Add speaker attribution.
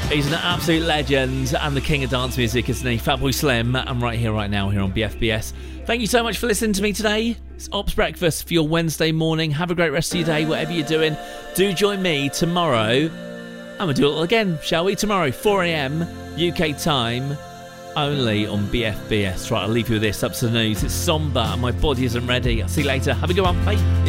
Speaker 1: He's an absolute legend and the king of dance music, isn't he? Fatboy Slim, and right here, right now, here on BFBS. Thank you so much for listening to me today. It's Ops Breakfast for your Wednesday morning. Have a great rest of your day, whatever you're doing. Do join me tomorrow. I'm going to do it all again, shall we? Tomorrow, 4 a.m. UK time, only on BFBS. Right, I'll leave you with this. Up to the news. It's somber and my body isn't ready. I'll see you later. Have a good one. Bye.